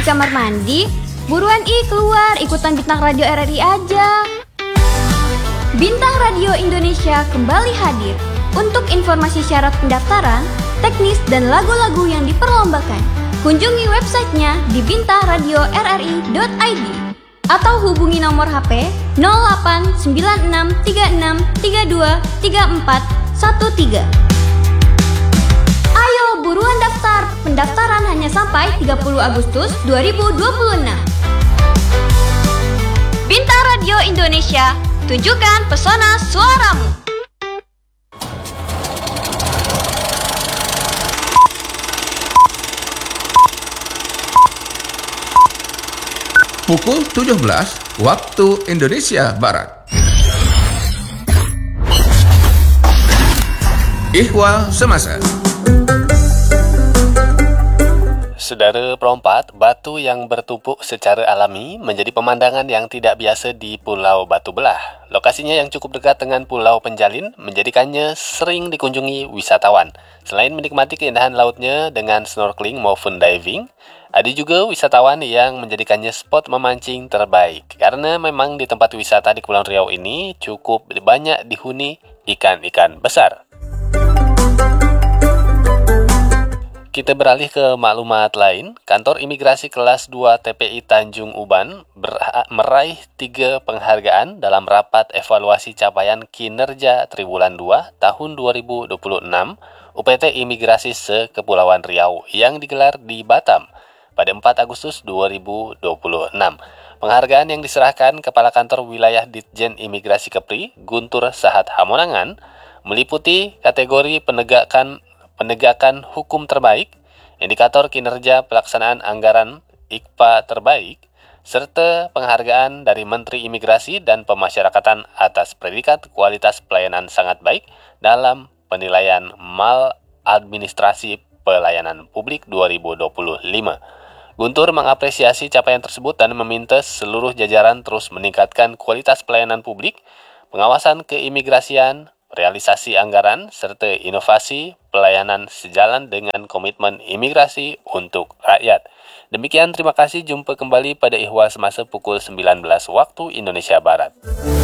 di kamar mandi? Buruan keluar, ikutan Bintang Radio RRI aja. Bintang Radio Indonesia kembali hadir untuk informasi syarat pendaftaran, teknis dan lagu-lagu yang diperlombakan. Kunjungi websitenya di bintangradiorri.id atau hubungi nomor HP 089636323413. Ayo buruan daftar, pendaftaran hanya sampai 30 Agustus 2026. Bintang Radio Indonesia, tunjukkan pesona suaramu. Pukul 17 waktu Indonesia Barat. Ihwal Semasa. Saudara perompat, batu yang bertumpuk secara alami menjadi pemandangan yang tidak biasa di Pulau Batu Belah. Lokasinya yang cukup dekat dengan Pulau Penjalin menjadikannya sering dikunjungi wisatawan. Selain menikmati keindahan lautnya dengan snorkeling maupun diving, ada juga wisatawan yang menjadikannya spot memancing terbaik. Karena memang di tempat wisata di Kepulauan Riau ini cukup banyak dihuni ikan-ikan besar. Kita beralih ke maklumat lain. Kantor Imigrasi Kelas 2 TPI Tanjung Uban meraih 3 penghargaan dalam rapat evaluasi capaian kinerja Triwulan 2 tahun 2026 UPT Imigrasi se-Kepulauan Riau yang digelar di Batam pada 4 Agustus 2026. Penghargaan yang diserahkan Kepala Kantor Wilayah Ditjen Imigrasi Kepri, Guntur Sahat Hamonangan, meliputi kategori penegakan hukum terbaik, indikator kinerja pelaksanaan anggaran IKPA terbaik, serta penghargaan dari Menteri Imigrasi dan Pemasyarakatan atas predikat kualitas pelayanan sangat baik dalam penilaian maladministrasi pelayanan publik 2025. Guntur mengapresiasi capaian tersebut dan meminta seluruh jajaran terus meningkatkan kualitas pelayanan publik, pengawasan keimigrasian, realisasi anggaran, serta inovasi pelayanan sejalan dengan komitmen imigrasi untuk rakyat. Demikian, terima kasih. Jumpa kembali pada Ihwal Semasa pukul 19 waktu Indonesia Barat.